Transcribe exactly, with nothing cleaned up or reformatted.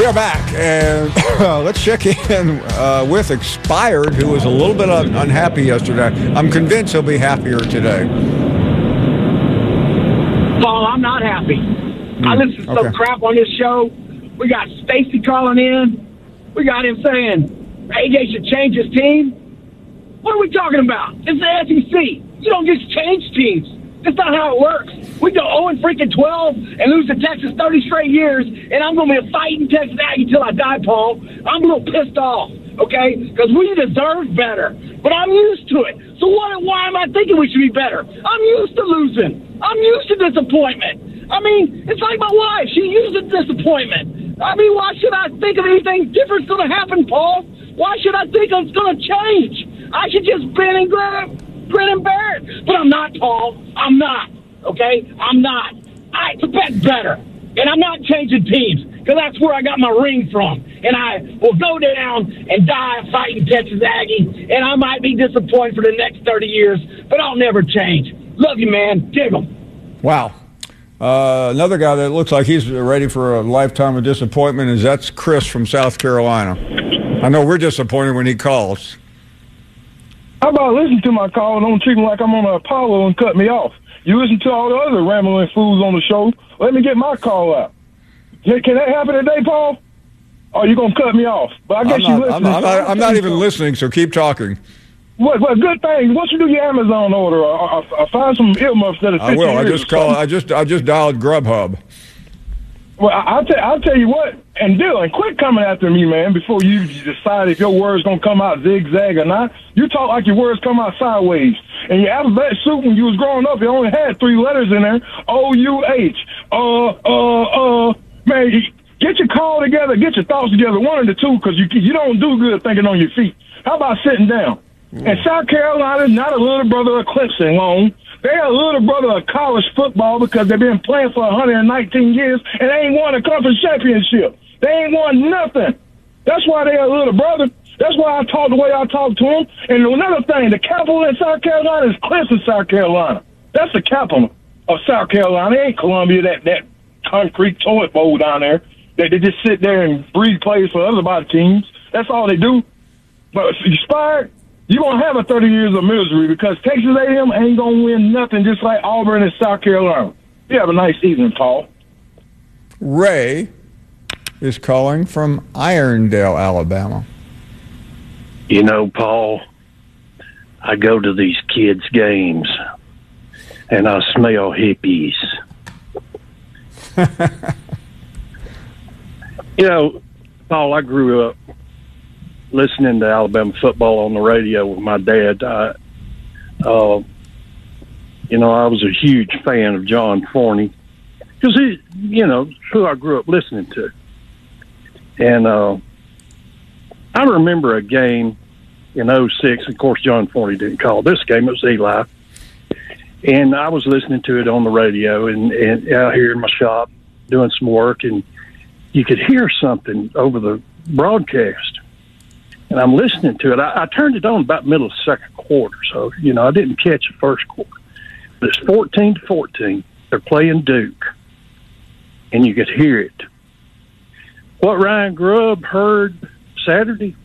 We are back, and uh, let's check in uh, with Expired, who was a little bit un- unhappy yesterday. I'm convinced he'll be happier today. Paul, I'm not happy. Mm, I listen to okay. some crap on this show. We got Stacy calling in. We got him saying A J should change his team. What are we talking about? It's the S E C. You don't just change teams. That's not how it works. We go oh and freaking twelve and lose to Texas thirty straight years, and I'm going to be a fighting Texas Aggie till I die, Paul. I'm a little pissed off, okay? Because we deserve better. But I'm used to it. So what, why am I thinking we should be better? I'm used to losing. I'm used to disappointment. I mean, it's like my wife. She used to disappointment. I mean, why should I think of anything different's going to happen, Paul? Why should I think it's going to change? I should just grin and grin, grin and bear it. But I'm not, Paul. I'm not. Okay? I'm not. I expect better. And I'm not changing teams because that's where I got my ring from. And I will go down and die fighting Texas Aggie, and I might be disappointed for the next thirty years, but I'll never change. Love you, man. Dig 'em. Wow. Uh, another guy that looks like he's ready for a lifetime of disappointment is that's Chris from South Carolina. I know we're disappointed when he calls. How about listen to my call and don't treat me like I'm on an Apollo and cut me off? You listen to all the other rambling fools on the show. Let me get my call out. Can that happen today, Paul? Or are you going to cut me off? But I guess I'm you not, listen. I'm not, I'm not, I'm not even listening, so keep talking. What? What? Good thing. Once you do your Amazon order, or, or, or find some earmuffs that are I will. I just call. I just. I just dialed Grubhub. Well, I'll tell. I'll tell you what. And Dylan, quit coming after me, man. Before you decide if your words gonna come out zigzag or not, you talk like your words come out sideways. And your alphabet soup, when you was growing up, it only had three letters in there: O U H. Uh, uh, uh. Man, get your call together. Get your thoughts together. One of the two, because you you don't do good thinking on your feet. How about sitting down? And South Carolina is not a little brother of Clemson long. They're a little brother of college football because they've been playing for one hundred nineteen years and they ain't won a conference championship. They ain't won nothing. That's why they're a little brother. That's why I talk the way I talk to them. And another thing, the capital in South Carolina is Clemson, South Carolina. That's the capital of South Carolina. It ain't Columbia, that, that concrete toilet bowl down there. They, they just sit there and breed plays for other body teams. That's all they do. But Expired, you're going to have a thirty years of misery because Texas A and M ain't going to win nothing just like Auburn and South Carolina. You have a nice evening, Paul. Ray is calling from Irondale, Alabama. You know, Paul, I go to these kids' games and I smell hippies. You know, Paul, I grew up listening to Alabama football on the radio with my dad. I, uh, you know, I was a huge fan of John Forney because he, you know, who I grew up listening to. And uh, I remember a game in oh six. Of course, John Forney didn't call this game. It was Eli. And I was listening to it on the radio and, and out here in my shop doing some work, and you could hear something over the broadcast. And I'm listening to it. I, I turned it on about middle of the second quarter, so, you know, I didn't catch the first quarter. But it's fourteen to fourteen. They're playing Duke, and you could hear it. What Ryan Grubb heard Saturday